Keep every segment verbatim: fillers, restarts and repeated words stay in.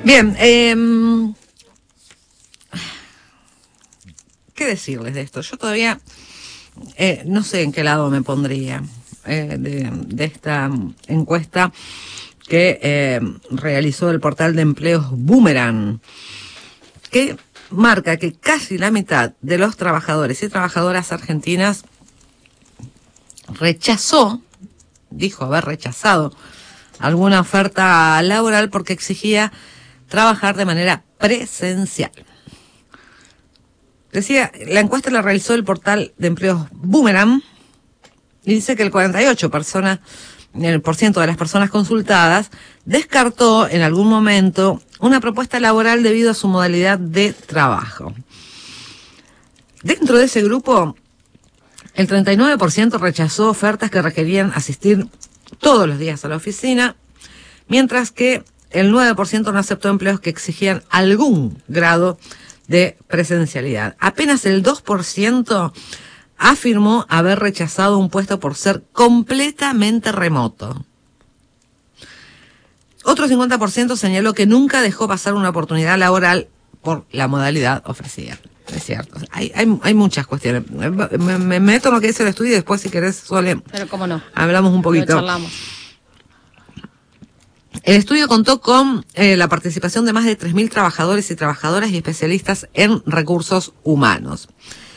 Bien, eh, ¿qué decirles de esto? Yo todavía eh, no sé en qué lado me pondría eh, de, de esta encuesta que eh, realizó el portal de empleos Boomerang, que marca que casi la mitad de los trabajadores y trabajadoras argentinas rechazó, dijo haber rechazado alguna oferta laboral porque exigía trabajar de manera presencial. Decía, la encuesta la realizó el portal de empleos Boomerang y dice que el cuarenta y ocho por ciento de las personas consultadas descartó en algún momento una propuesta laboral debido a su modalidad de trabajo. Dentro de ese grupo, el treinta y nueve por ciento rechazó ofertas que requerían asistir todos los días a la oficina, mientras que el nueve por ciento no aceptó empleos que exigían algún grado de presencialidad. Apenas el dos por ciento afirmó haber rechazado un puesto por ser completamente remoto. Otro cincuenta por ciento señaló que nunca dejó pasar una oportunidad laboral por la modalidad ofrecida. Es cierto, hay, hay, hay muchas cuestiones. Me, me, me meto en lo que dice el estudio y después, si querés, Sole, pero cómo no, hablamos un poquito. lo charlamos. El estudio contó con eh, la participación de más de tres mil trabajadores y trabajadoras y especialistas en recursos humanos.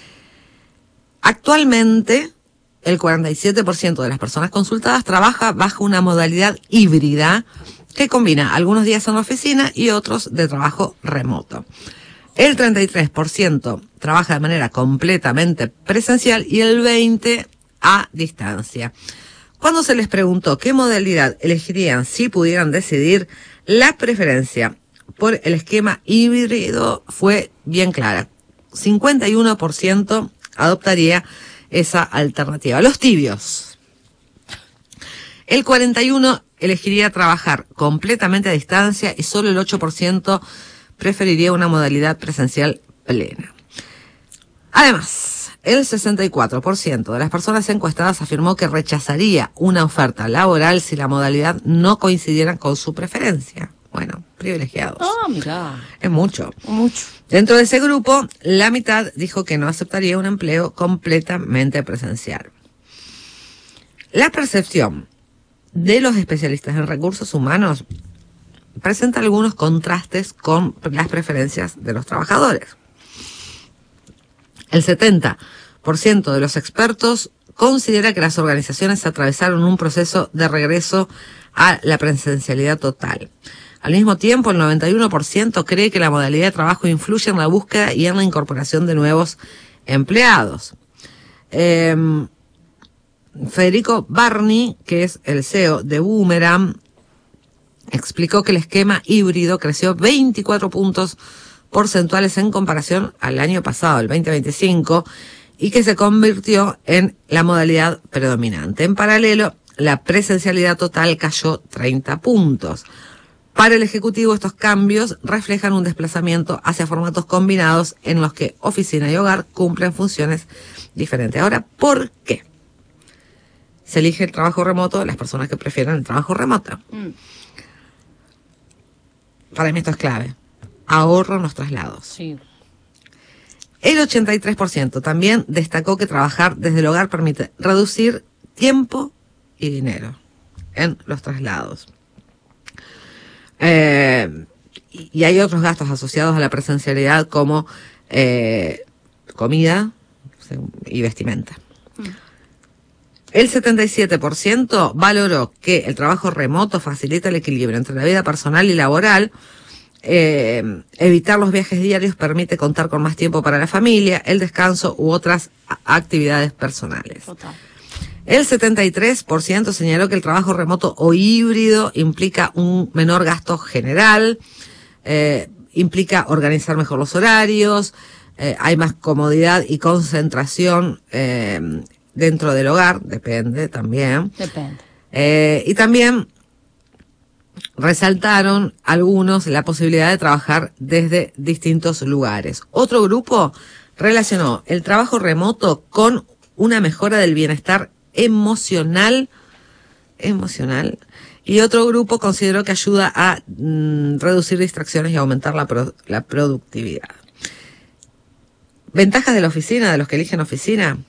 Actualmente, el cuarenta y siete por ciento de las personas consultadas trabaja bajo una modalidad híbrida que combina algunos días en la oficina y otros de trabajo remoto. El treinta y tres por ciento trabaja de manera completamente presencial y el veinte por ciento a distancia. Cuando se les preguntó qué modalidad elegirían si pudieran decidir, la preferencia por el esquema híbrido fue bien clara. cincuenta y uno por ciento adoptaría esa alternativa. Los tibios. El cuarenta y uno por ciento elegiría trabajar completamente a distancia y solo el ocho por ciento preferiría una modalidad presencial plena. Además, el sesenta y cuatro por ciento de las personas encuestadas afirmó que rechazaría una oferta laboral si la modalidad no coincidiera con su preferencia. Bueno, privilegiados. Ah, mirá. Es mucho. Mucho. Dentro de ese grupo, la mitad dijo que no aceptaría un empleo completamente presencial. La percepción de los especialistas en recursos humanos presenta algunos contrastes con las preferencias de los trabajadores. El setenta por ciento de los expertos considera que las organizaciones atravesaron un proceso de regreso a la presencialidad total. Al mismo tiempo, el noventa y uno por ciento cree que la modalidad de trabajo influye en la búsqueda y en la incorporación de nuevos empleados. Eh, Federico Barni, que es el C E O de Boomerang, explicó que el esquema híbrido creció veinticuatro puntos porcentuales en comparación al año pasado, el veinte veinticinco, y que se convirtió en la modalidad predominante. En paralelo, la presencialidad total cayó treinta puntos. Para el Ejecutivo, estos cambios reflejan un desplazamiento hacia formatos combinados en los que oficina y hogar cumplen funciones diferentes. Ahora, ¿por qué se elige el trabajo remoto de las personas que prefieren el trabajo remoto? Mm. Para mí esto es clave. Ahorro en los traslados. Sí. El ochenta y tres por ciento también destacó que trabajar desde el hogar permite reducir tiempo y dinero en los traslados. Eh, y hay otros gastos asociados a la presencialidad como eh, comida y vestimenta. Mm. El setenta y siete por ciento valoró que el trabajo remoto facilita el equilibrio entre la vida personal y laboral. Eh, evitar los viajes diarios permite contar con más tiempo para la familia, el descanso u otras actividades personales. Total. El setenta y tres por ciento señaló que el trabajo remoto o híbrido implica un menor gasto general, eh, implica organizar mejor los horarios, eh, hay más comodidad y concentración eh, dentro del hogar, depende también. Depende. Eh, y también resaltaron algunos la posibilidad de trabajar desde distintos lugares. Otro grupo relacionó el trabajo remoto con una mejora del bienestar emocional, emocional Y otro grupo consideró que ayuda a mm, reducir distracciones y aumentar la, pro, la productividad. ¿Ventajas de la oficina, de los que eligen oficina?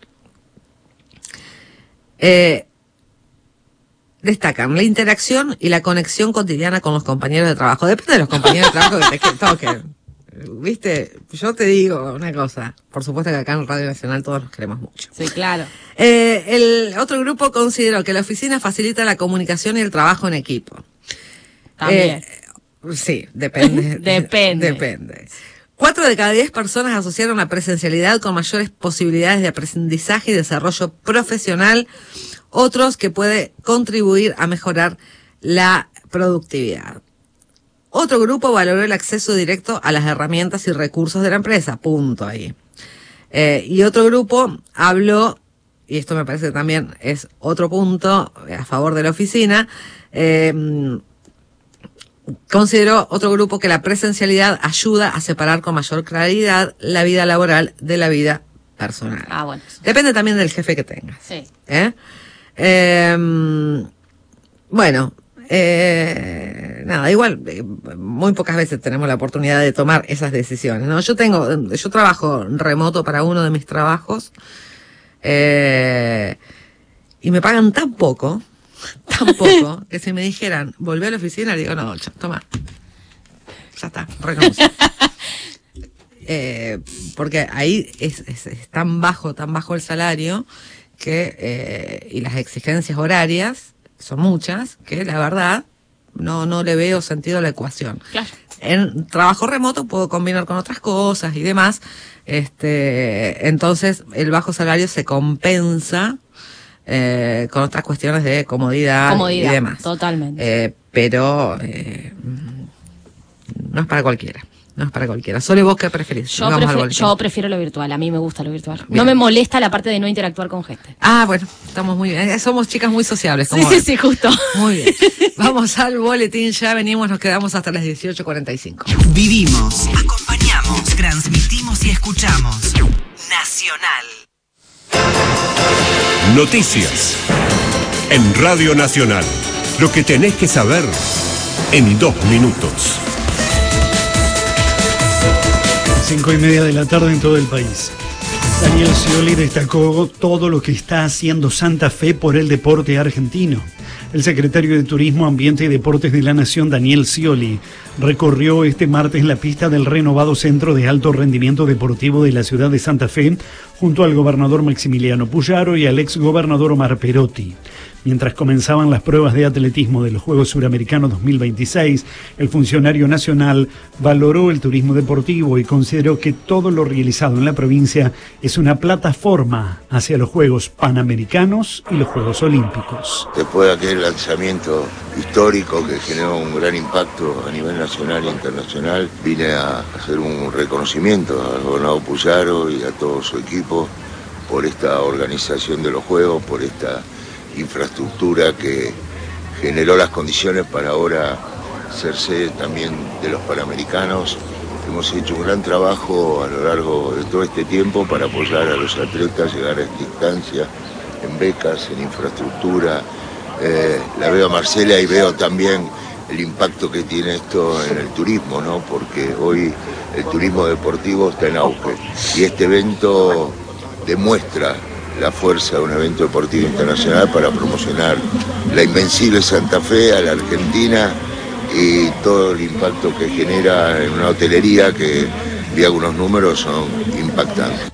Eh, destacan la interacción y la conexión cotidiana con los compañeros de trabajo. Depende de los compañeros de trabajo que te toquen. Viste, yo te digo una cosa, por supuesto que acá en Radio Nacional todos los queremos mucho. Sí, claro. Eh, el otro grupo consideró que la oficina facilita la comunicación y el trabajo en equipo. También. Eh, sí, depende. Depende. Depende. Cuatro de cada diez personas asociaron la presencialidad con mayores posibilidades de aprendizaje y desarrollo profesional, otros que puede contribuir a mejorar la productividad. Otro grupo valoró el acceso directo a las herramientas y recursos de la empresa, punto ahí. Eh, y otro grupo habló, y esto me parece que también es otro punto a favor de la oficina, eh, consideró otro grupo que la presencialidad ayuda a separar con mayor claridad la vida laboral de la vida personal. Ah, bueno. Depende también del jefe que tengas. Sí. ¿Eh? Eh, bueno, eh, nada, igual eh, muy pocas veces tenemos la oportunidad de tomar esas decisiones, ¿no? Yo tengo, yo trabajo remoto para uno de mis trabajos eh, y me pagan tan poco, tan poco, que si me dijeran volver a la oficina, digo, no, ya, toma, ya está, renuncio. eh, porque ahí es, es, es tan bajo, tan bajo el salario que eh, y las exigencias horarias son muchas, que la verdad no no le veo sentido a la ecuación. Claro. En trabajo remoto puedo combinar con otras cosas y demás, este entonces el bajo salario se compensa eh, con otras cuestiones de comodidad, comodidad y demás. Totalmente. Eh, pero eh, no es para cualquiera. No es para cualquiera. Solo vos, ¿qué preferís? Yo, prefi yo prefiero lo virtual, a mí me gusta lo virtual. Bien. No me molesta la parte de no interactuar con gente. Ah, bueno, estamos muy bien. Somos chicas muy sociables. Como sí, sí, sí, justo. Muy bien. Vamos al boletín, ya venimos, nos quedamos hasta las dieciocho cuarenta y cinco. Vivimos, acompañamos, transmitimos y escuchamos. Nacional. Noticias. En Radio Nacional. Lo que tenés que saber en dos minutos. Cinco y media de la tarde en todo el país. Daniel Scioli destacó todo lo que está haciendo Santa Fe por el deporte argentino. El secretario de Turismo, Ambiente y Deportes de la Nación, Daniel Scioli, recorrió este martes la pista del renovado Centro de Alto Rendimiento Deportivo de la ciudad de Santa Fe, junto al gobernador Maximiliano Puyaro y al exgobernador Omar Perotti. Mientras comenzaban las pruebas de atletismo de los Juegos Suramericanos dos mil veintiséis, el funcionario nacional valoró el turismo deportivo y consideró que todo lo realizado en la provincia es una plataforma hacia los Juegos Panamericanos y los Juegos Olímpicos. Después de aquel lanzamiento histórico que generó un gran impacto a nivel nacional e internacional, vine a hacer un reconocimiento al gobernador Puyaro y a todo su equipo por esta organización de los Juegos, por esta infraestructura que generó las condiciones para ahora ser sede también de los Panamericanos. Hemos hecho un gran trabajo a lo largo de todo este tiempo para apoyar a los atletas, llegar a esta instancia, en becas, en infraestructura. Eh, la veo a Marcela y veo también el impacto que tiene esto en el turismo, ¿no? Porque hoy el turismo deportivo está en auge y este evento demuestra la fuerza de un evento deportivo internacional para promocionar la invencible Santa Fe a la Argentina y todo el impacto que genera en una hotelería que, vi algunos números, son impactantes.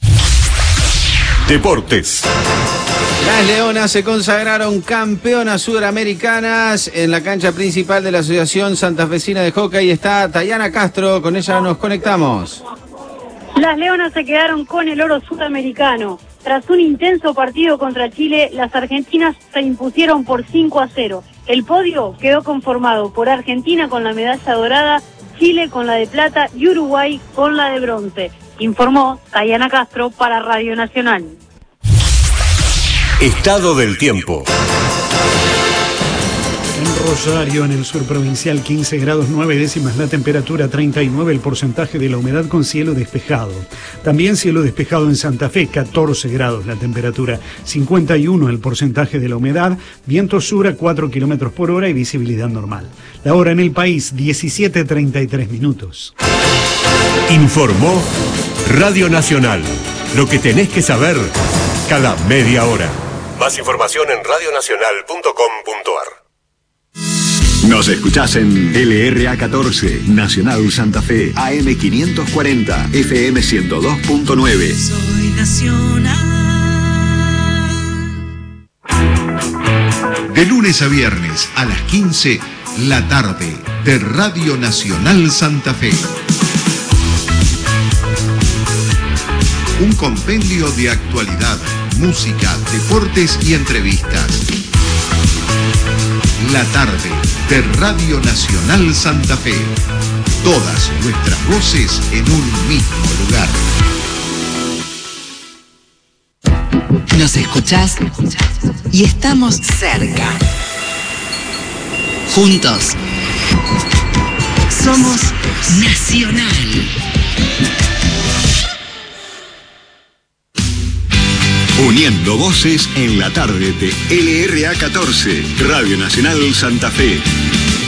Deportes. Las Leonas se consagraron campeonas sudamericanas en la cancha principal de la Asociación Santafesina de Hockey. Está Tayana Castro, con ella nos conectamos. Las Leonas se quedaron con el oro sudamericano. Tras un intenso partido contra Chile, las argentinas se impusieron por cinco a cero. El podio quedó conformado por Argentina con la medalla dorada, Chile con la de plata y Uruguay con la de bronce. Informó Tayana Castro para Radio Nacional. Estado del tiempo. En Rosario, en el sur provincial, quince grados nueve décimas la temperatura, treinta y nueve el porcentaje de la humedad con cielo despejado. También cielo despejado en Santa Fe, catorce grados la temperatura, cincuenta y uno el porcentaje de la humedad, viento sur a cuatro kilómetros por hora y visibilidad normal. La hora en el país, diecisiete treinta y tres minutos. Informó Radio Nacional. Lo que tenés que saber cada media hora. Más información en radio nacional punto com punto ar. Nos escuchás en L R A catorce, Nacional Santa Fe, A M quinientos cuarenta, F M ciento dos punto nueve. Soy Nacional. De lunes a viernes a las quince, la tarde de Radio Nacional Santa Fe. Un compendio de actualidad, música, deportes y entrevistas. La tarde de Radio Nacional Santa Fe. Todas nuestras voces en un mismo lugar. Nos escuchás y estamos cerca. Juntos. Somos Nacional. Uniendo voces en la tarde de L R A catorce, Radio Nacional Santa Fe.